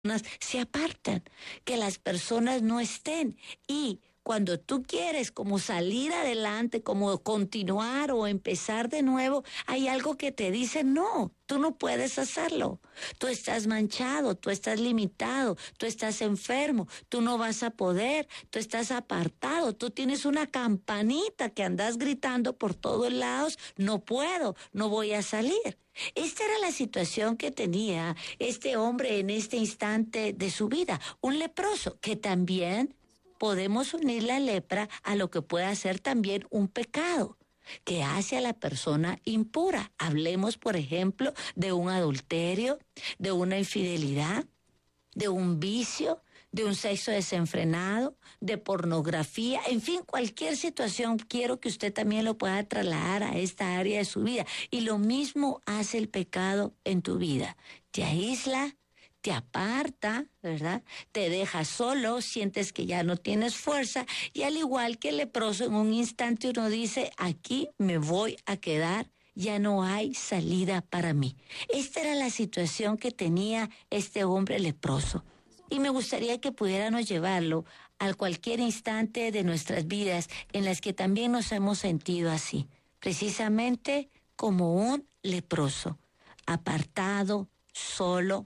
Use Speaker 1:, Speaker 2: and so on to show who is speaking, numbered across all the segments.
Speaker 1: se apartan, que las personas no estén. Y cuando tú quieres como salir adelante, como continuar o empezar de nuevo, hay algo que te dice, no, tú no puedes hacerlo. Tú estás manchado, tú estás limitado, tú estás enfermo, tú no vas a poder, tú estás apartado, tú tienes una campanita que andas gritando por todos lados, no puedo, no voy a salir. Esta era la situación que tenía este hombre en este instante de su vida, un leproso que también podemos unir la lepra a lo que pueda ser también un pecado que hace a la persona impura. Hablemos, por ejemplo, de un adulterio, de una infidelidad, de un vicio, de un sexo desenfrenado, de pornografía, en fin, cualquier situación. Quiero que usted también lo pueda trasladar a esta área de su vida. Y lo mismo hace el pecado en tu vida. Te aísla, te aparta, ¿verdad? Te deja solo, sientes que ya no tienes fuerza y al igual que el leproso, en un instante uno dice, aquí me voy a quedar, ya no hay salida para mí. Esta era la situación que tenía este hombre leproso. Y me gustaría que pudiéramos llevarlo a cualquier instante de nuestras vidas en las que también nos hemos sentido así, precisamente como un leproso, apartado, solo,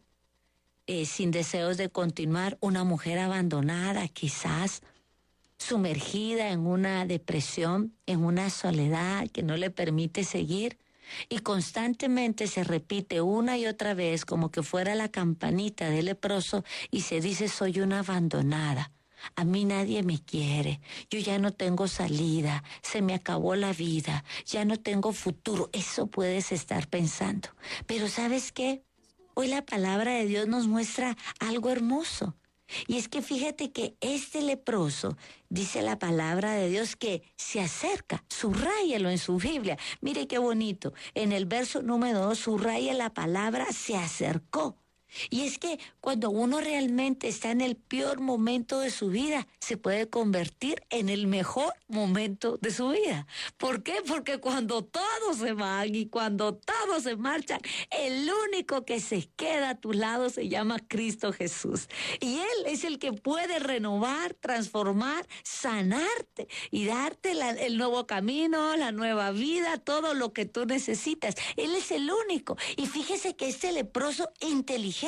Speaker 1: sin deseos de continuar, una mujer abandonada, quizás sumergida en una depresión, en una soledad que no le permite seguir, y constantemente se repite una y otra vez como que fuera la campanita del leproso y se dice, soy una abandonada. A mí nadie me quiere, yo ya no tengo salida, se me acabó la vida, ya no tengo futuro. Eso puedes estar pensando. Pero ¿sabes qué? Hoy la palabra de Dios nos muestra algo hermoso. Y es que fíjate que este leproso, dice la palabra de Dios, que se acerca, subráyelo en su Biblia. Mire qué bonito. En el verso número 2, subraya la palabra se acercó. Y es que cuando uno realmente está en el peor momento de su vida, se puede convertir en el mejor momento de su vida. ¿Por qué? Porque cuando todos se van y cuando todos se marchan, el único que se queda a tu lado se llama Cristo Jesús. Y Él es el que puede renovar, transformar, sanarte y darte el nuevo camino, la nueva vida, todo lo que tú necesitas. Él es el único. Y fíjese que este leproso inteligente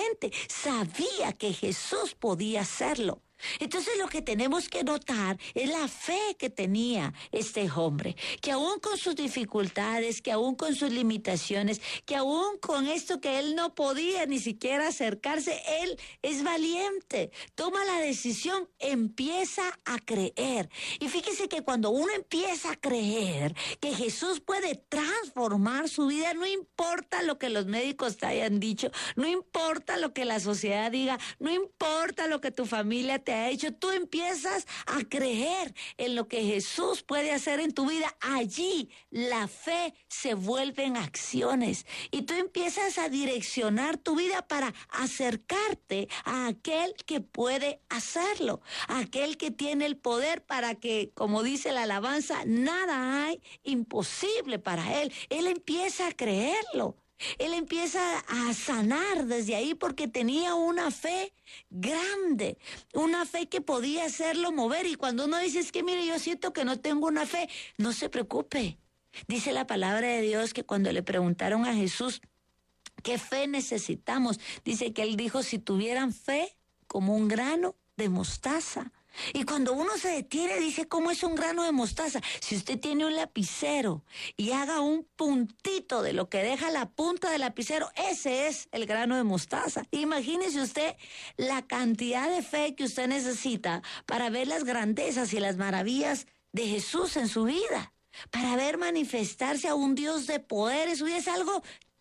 Speaker 1: sabía que Jesús podía hacerlo. Entonces lo que tenemos que notar es la fe que tenía este hombre, que aún con sus dificultades, que aún con sus limitaciones, que aún con esto que él no podía ni siquiera acercarse, él es valiente, toma la decisión, empieza a creer. Y fíjese que cuando uno empieza a creer que Jesús puede transformar su vida, no importa lo que los médicos te hayan dicho, no importa lo que la sociedad diga, no importa lo que tu familia te ha hecho, tú empiezas a creer en lo que Jesús puede hacer en tu vida. Allí la fe se vuelve en acciones y tú empiezas a direccionar tu vida para acercarte a aquel que puede hacerlo, a aquel que tiene el poder para que, como dice la alabanza, nada hay imposible para él. Él empieza a creerlo. Él empieza a sanar desde ahí porque tenía una fe grande, una fe que podía hacerlo mover. Y cuando uno dice, es que mire, yo siento que no tengo una fe, no se preocupe. Dice la palabra de Dios que cuando le preguntaron a Jesús, ¿qué fe necesitamos? Dice que él dijo, si tuvieran fe como un grano de mostaza. Y cuando uno se detiene, dice, ¿cómo es un grano de mostaza? Si usted tiene un lapicero y haga un puntito de lo que deja la punta del lapicero, ese es el grano de mostaza. Imagínese usted la cantidad de fe que usted necesita para ver las grandezas y las maravillas de Jesús en su vida, para ver manifestarse a un Dios de poder en su vida. Es algo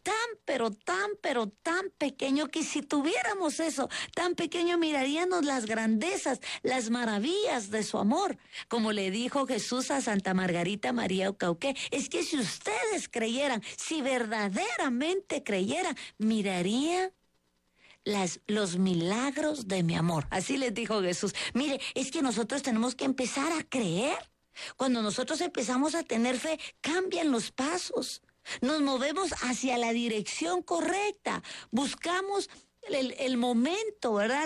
Speaker 1: tan pequeño que si tuviéramos eso, tan pequeño, miraríamos las grandezas, las maravillas de su amor. Como le dijo Jesús a Santa Margarita María Ocauqué, es que si ustedes creyeran, si verdaderamente creyeran, mirarían los milagros de mi amor. Así les dijo Jesús. Mire, es que nosotros tenemos que empezar a creer. Cuando nosotros empezamos a tener fe, cambian los pasos. Nos movemos hacia la dirección correcta, buscamos el momento, ¿verdad?